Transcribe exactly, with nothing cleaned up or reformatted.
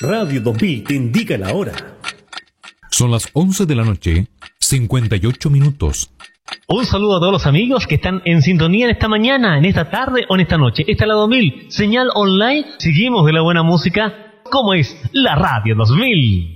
Radio dos mil te indica la hora. Son las once de la noche, cincuenta y ocho minutos. Un saludo a todos los amigos que están en sintonía en esta mañana, en esta tarde o en esta noche. Esta es la dos mil, señal online. Seguimos de la buena música, como es la Radio dos mil.